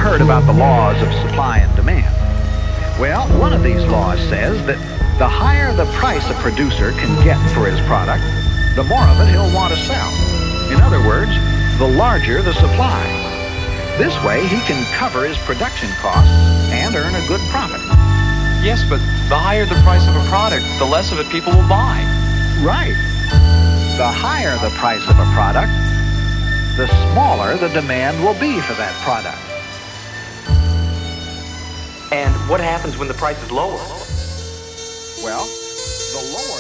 heard about the laws of supply and demand. Well, one of these laws says that the higher the price a producer can get for his product, the more of it he'll want to sell. In other words, the larger the supply. This way, he can cover his production costs and earn a good profit. Yes, but the higher the price of a product, the less of it people will buy. Right. The higher the price of a product, the smaller the demand will be for that product. And what happens when the price is lower? Well, the lower